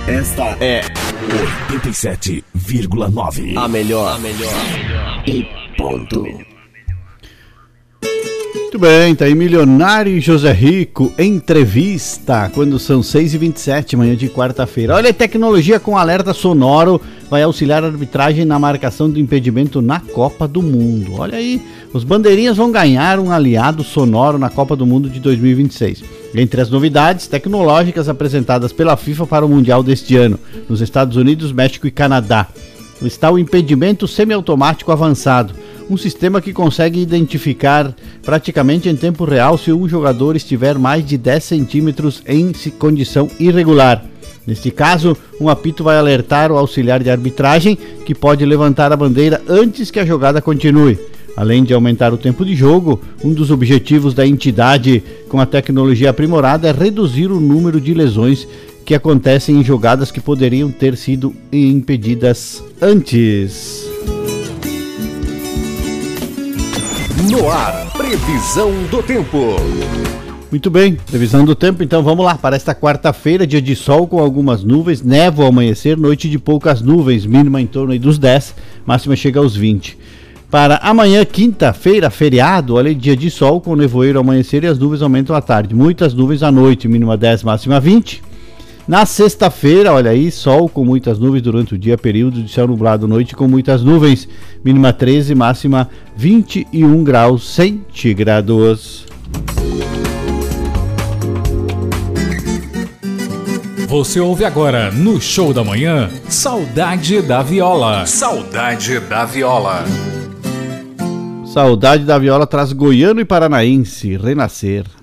Esta é 87,9. A melhor. E ponto. Muito bem, tá aí Milionário e José Rico, entrevista, quando são 6h27, manhã de quarta-feira. Olha, tecnologia com alerta sonoro vai auxiliar a arbitragem na marcação do impedimento na Copa do Mundo. Olha aí, os bandeirinhas vão ganhar um aliado sonoro na Copa do Mundo de 2026. Entre as novidades tecnológicas apresentadas pela FIFA para o Mundial deste ano, nos Estados Unidos, México e Canadá, está o impedimento semiautomático avançado, um sistema que consegue identificar praticamente em tempo real se um jogador estiver mais de 10 centímetros em condição irregular. Neste caso, um apito vai alertar o auxiliar de arbitragem, que pode levantar a bandeira antes que a jogada continue. Além de aumentar o tempo de jogo, um dos objetivos da entidade com a tecnologia aprimorada é reduzir o número de lesões que acontecem em jogadas que poderiam ter sido impedidas antes. No ar, previsão do tempo. Muito bem, previsão do tempo, então vamos lá para esta quarta-feira, dia de sol com algumas nuvens, névoa ao amanhecer, noite de poucas nuvens, mínima em torno aí dos 10, máxima chega aos 20. Para amanhã, quinta-feira, feriado, olha, dia de sol com nevoeiro ao amanhecer e as nuvens aumentam à tarde, muitas nuvens à noite, mínima 10, máxima 20. Na sexta-feira, olha aí, sol com muitas nuvens durante o dia, período de céu nublado, noite com muitas nuvens, mínima 13, máxima 21 graus centígrados. Você ouve agora no Show da Manhã, Saudade da Viola. Saudade da Viola. Saudade da Viola traz Goiano e Paranaense, Renascer.